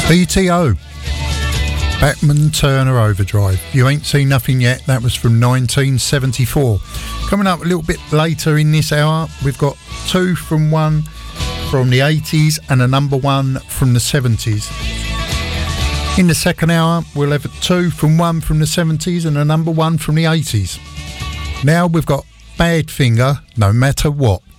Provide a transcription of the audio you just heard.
BTO, Bachman Turner Overdrive. You Ain't Seen Nothing Yet. That was from 1974. Coming up a little bit later in this hour, we've got 2 from 1 from the 80s and a number 1 from the 70s. In the second hour, we'll have 2 from 1 from the 70s and a number 1 from the 80s. Now we've got Badfinger, No Matter What.